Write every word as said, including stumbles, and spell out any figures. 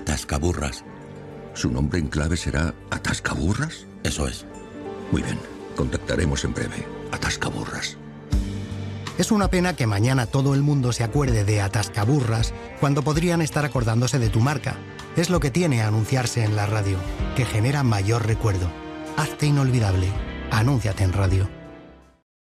Atascaburras. ¿Su nombre en clave será Atascaburras? Eso es. Muy bien, contactaremos en breve. Atascaburras. Es una pena que mañana todo el mundo se acuerde de Atascaburras cuando podrían estar acordándose de tu marca. Es lo que tiene anunciarse en la radio, que genera mayor recuerdo. Hazte inolvidable. Anúnciate en radio.